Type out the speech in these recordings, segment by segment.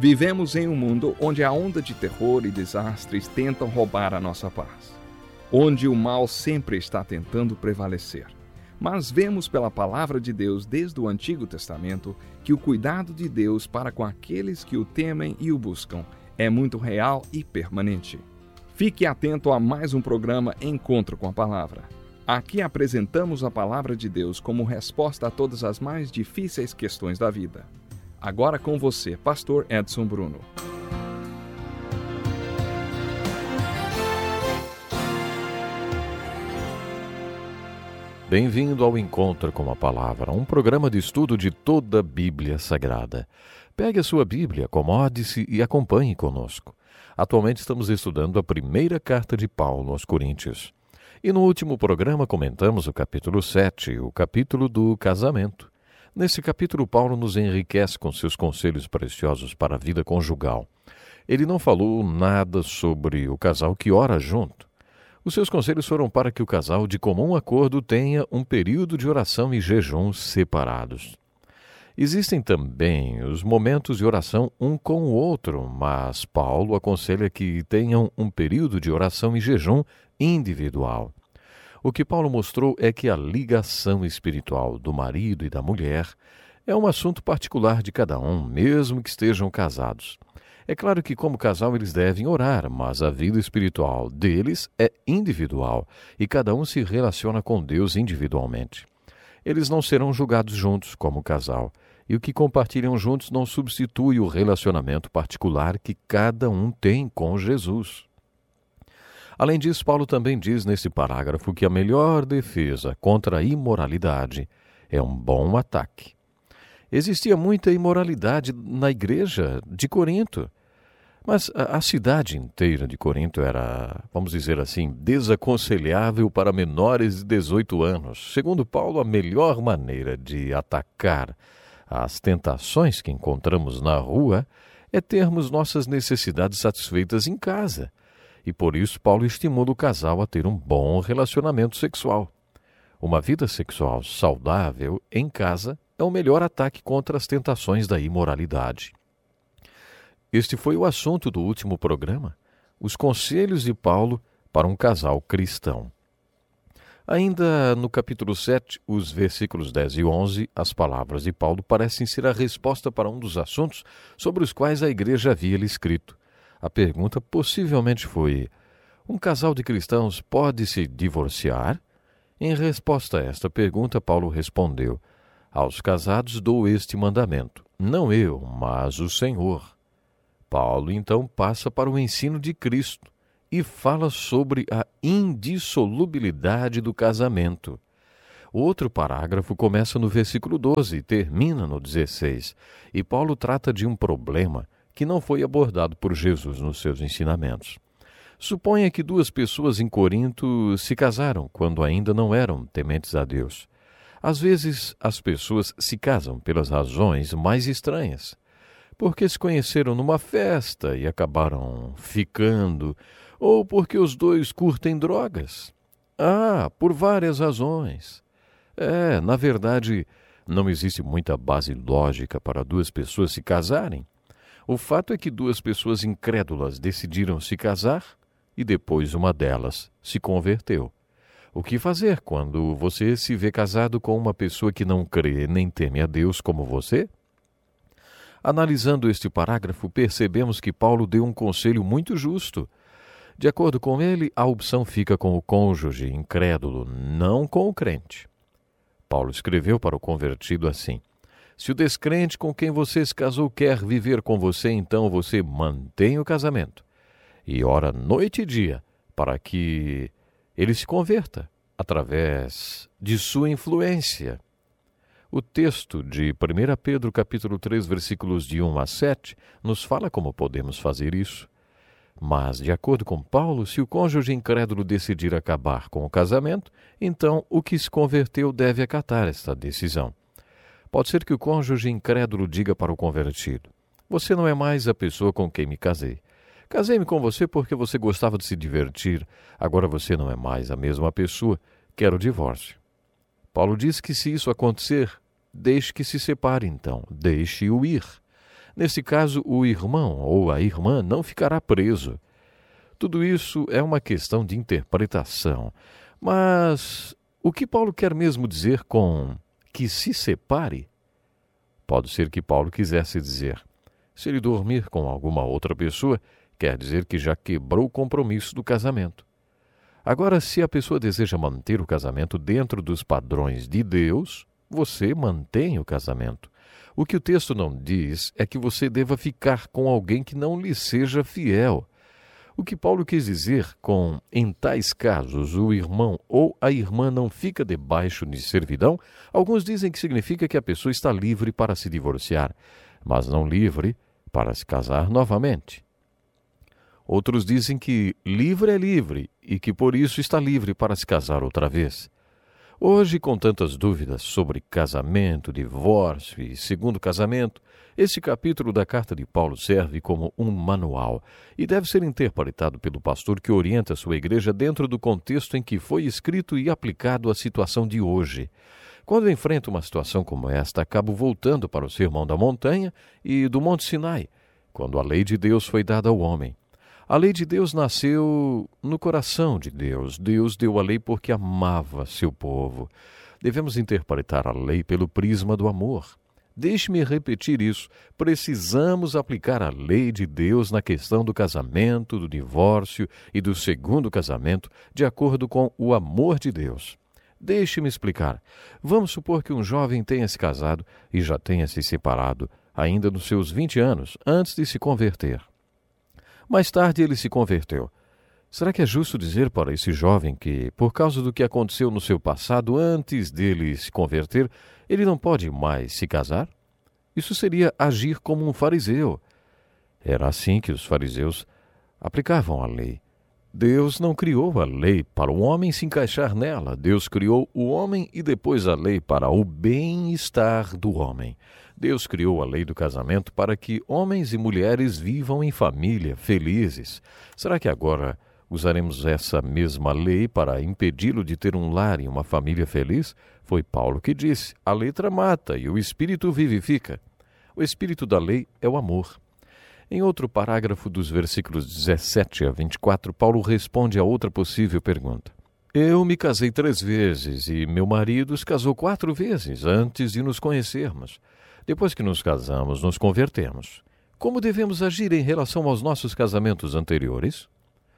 Vivemos em um mundo onde a onda de terror e desastres tentam roubar a nossa paz, onde o mal sempre está tentando prevalecer. Mas vemos pela palavra de Deus desde o Antigo Testamento que o cuidado de Deus para com aqueles que o temem e o buscam é muito real e permanente. Fique atento a mais um programa Encontro com a Palavra. Aqui apresentamos a palavra de Deus como resposta a todas as mais difíceis questões da vida. Agora com você, Pastor Edson Bruno. Bem-vindo ao Encontro com a Palavra, um programa de estudo de toda a Bíblia Sagrada. Pegue a sua Bíblia, acomode-se e acompanhe conosco. Atualmente estamos estudando a primeira carta de Paulo aos Coríntios. E no último programa comentamos o capítulo 7, o capítulo do casamento. Nesse capítulo, Paulo nos enriquece com seus conselhos preciosos para a vida conjugal. Ele não falou nada sobre o casal que ora junto. Os seus conselhos foram para que o casal, de comum acordo, tenha um período de oração e jejum separados. Existem também os momentos de oração um com o outro, mas Paulo aconselha que tenham um período de oração e jejum individual. O que Paulo mostrou é que a ligação espiritual do marido e da mulher é um assunto particular de cada um, mesmo que estejam casados. É claro que, como casal, eles devem orar, mas a vida espiritual deles é individual e cada um se relaciona com Deus individualmente. Eles não serão julgados juntos como casal, e o que compartilham juntos não substitui o relacionamento particular que cada um tem com Jesus. Além disso, Paulo também diz nesse parágrafo que a melhor defesa contra a imoralidade é um bom ataque. Existia muita imoralidade na igreja de Corinto, mas a cidade inteira de Corinto era, vamos dizer assim, desaconselhável para menores de 18 anos. Segundo Paulo, a melhor maneira de atacar as tentações que encontramos na rua é termos nossas necessidades satisfeitas em casa. E por isso Paulo estimula o casal a ter um bom relacionamento sexual. Uma vida sexual saudável em casa é o melhor ataque contra as tentações da imoralidade. Este foi o assunto do último programa, os conselhos de Paulo para um casal cristão. Ainda no capítulo 7, os versículos 10 e 11, as palavras de Paulo parecem ser a resposta para um dos assuntos sobre os quais a igreja havia lhe escrito. A pergunta possivelmente foi: um casal de cristãos pode se divorciar? Em resposta a esta pergunta, Paulo respondeu: aos casados dou este mandamento, não eu, mas o Senhor. Paulo então passa para o ensino de Cristo e fala sobre a indissolubilidade do casamento. O outro parágrafo começa no versículo 12 e termina no 16, e Paulo trata de um problema que não foi abordado por Jesus nos seus ensinamentos. Suponha que duas pessoas em Corinto se casaram quando ainda não eram tementes a Deus. Às vezes, as pessoas se casam pelas razões mais estranhas. Porque se conheceram numa festa e acabaram ficando, ou porque os dois curtem drogas. Por várias razões. Na verdade, não existe muita base lógica para duas pessoas se casarem. O fato é que duas pessoas incrédulas decidiram se casar e depois uma delas se converteu. O que fazer quando você se vê casado com uma pessoa que não crê nem teme a Deus como você? Analisando este parágrafo, percebemos que Paulo deu um conselho muito justo. De acordo com ele, a opção fica com o cônjuge incrédulo, não com o crente. Paulo escreveu para o convertido assim: se o descrente com quem você se casou quer viver com você, então você mantém o casamento e ora noite e dia para que ele se converta através de sua influência. O texto de 1 Pedro capítulo 3, versículos de 1 a 7, nos fala como podemos fazer isso. Mas, de acordo com Paulo, se o cônjuge incrédulo decidir acabar com o casamento, então o que se converteu deve acatar esta decisão. Pode ser que o cônjuge incrédulo diga para o convertido: você não é mais a pessoa com quem me casei. Casei-me com você porque você gostava de se divertir. Agora você não é mais a mesma pessoa. Quero o divórcio. Paulo diz que se isso acontecer, deixe que se separe então. Deixe-o ir. Nesse caso, o irmão ou a irmã não ficará preso. Tudo isso é uma questão de interpretação. Mas o que Paulo quer mesmo dizer com que se separe? Pode ser que Paulo quisesse dizer: se ele dormir com alguma outra pessoa, quer dizer que já quebrou o compromisso do casamento. Agora, se a pessoa deseja manter o casamento dentro dos padrões de Deus, você mantém o casamento. O que o texto não diz é que você deva ficar com alguém que não lhe seja fiel. O que Paulo quis dizer com em tais casos o irmão ou a irmã não fica debaixo de servidão, alguns dizem que significa que a pessoa está livre para se divorciar, mas não livre para se casar novamente. Outros dizem que livre é livre e que por isso está livre para se casar outra vez. Hoje, com tantas dúvidas sobre casamento, divórcio e segundo casamento, este capítulo da carta de Paulo serve como um manual e deve ser interpretado pelo pastor que orienta a sua igreja dentro do contexto em que foi escrito e aplicado à situação de hoje. Quando eu enfrento uma situação como esta, acabo voltando para o Sermão da Montanha e do Monte Sinai, quando a lei de Deus foi dada ao homem. A lei de Deus nasceu no coração de Deus. Deus deu a lei porque amava seu povo. Devemos interpretar a lei pelo prisma do amor. Deixe-me repetir isso. Precisamos aplicar a lei de Deus na questão do casamento, do divórcio e do segundo casamento, de acordo com o amor de Deus. Deixe-me explicar. Vamos supor que um jovem tenha se casado e já tenha se separado, ainda nos seus 20 anos, antes de se converter. Mais tarde ele se converteu. Será que é justo dizer para esse jovem que, por causa do que aconteceu no seu passado antes dele se converter, ele não pode mais se casar? Isso seria agir como um fariseu. Era assim que os fariseus aplicavam a lei. Deus não criou a lei para o homem se encaixar nela. Deus criou o homem e depois a lei para o bem-estar do homem. Deus criou a lei do casamento para que homens e mulheres vivam em família, felizes. Será que agora usaremos essa mesma lei para impedi-lo de ter um lar e uma família feliz? Foi Paulo que disse: a letra mata e o espírito vivifica. O espírito da lei é o amor. Em outro parágrafo dos versículos 17 a 24, Paulo responde a outra possível pergunta. Eu me casei 3 vezes e meu marido se casou 4 vezes antes de nos conhecermos. Depois que nos casamos, nos convertemos. Como devemos agir em relação aos nossos casamentos anteriores?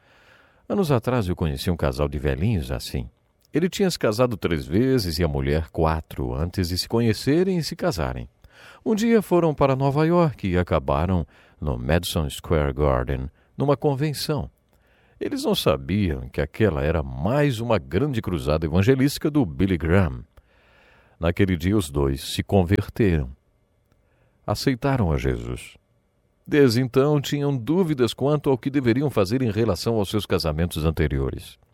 Anos atrás eu conheci um casal de velhinhos assim. Ele tinha se casado 3 vezes e a mulher 4 antes de se conhecerem e se casarem. Um dia foram para Nova York e acabaram no Madison Square Garden, numa convenção. Eles não sabiam que aquela era mais uma grande cruzada evangelística do Billy Graham. Naquele dia os dois se converteram. Aceitaram a Jesus. Desde então tinham dúvidas quanto ao que deveriam fazer em relação aos seus casamentos anteriores.